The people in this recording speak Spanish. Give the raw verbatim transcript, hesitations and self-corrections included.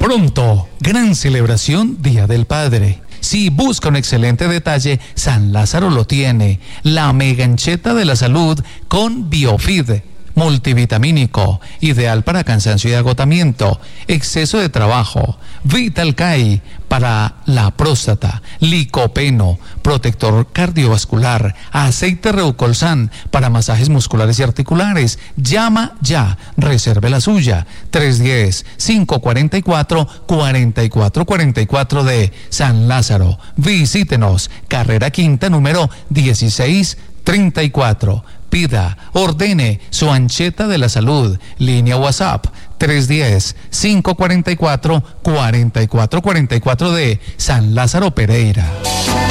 Pronto, gran celebración Día del Padre. Si busca un excelente detalle, San Lázaro lo tiene. La megancheta de la salud con Biofid, multivitamínico, ideal para cansancio y agotamiento, exceso de trabajo. Vitalcay para la próstata, licopeno, protector cardiovascular, aceite Reucolsan para masajes musculares y articulares. Llama ya, reserve la suya. tres uno cero, cinco cuatro cuatro, cuatro cuatro cuatro cuatro de San Lázaro. Visítenos, carrera quinta número dieciséis treinta y cuatro. Pida, ordene su ancheta de la salud. Línea WhatsApp tres uno cero, cinco cuatro cuatro, cuatro cuatro cuatro cuatro de San Lázaro Pereira.